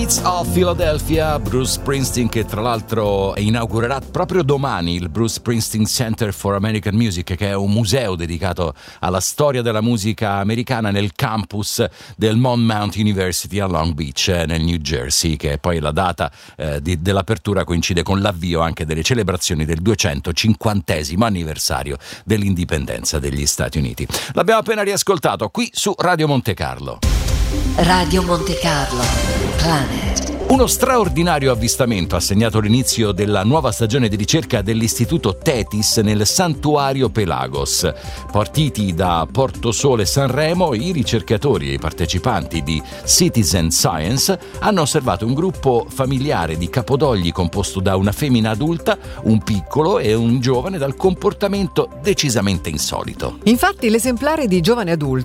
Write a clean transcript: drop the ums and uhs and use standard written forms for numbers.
of Philadelphia, Bruce Springsteen, che tra l'altro inaugurerà proprio domani il Bruce Springsteen Center for American Music, che è un museo dedicato alla storia della musica americana nel campus del Monmouth University a Long Beach, nel New Jersey, che poi la data dell'apertura coincide con l'avvio anche delle celebrazioni del 250° anniversario dell'indipendenza degli Stati Uniti. L'abbiamo appena riascoltato qui su Radio Monte Carlo. Radio Monte Carlo, Planet. Uno straordinario avvistamento ha segnato l'inizio della nuova stagione di ricerca dell'Istituto Tetis nel Santuario Pelagos. Partiti da Portosole Sanremo, i ricercatori e i partecipanti di Citizen Science hanno osservato un gruppo familiare di capodogli composto da una femmina adulta, un piccolo e un giovane dal comportamento decisamente insolito. Infatti l'esemplare di giovane adulto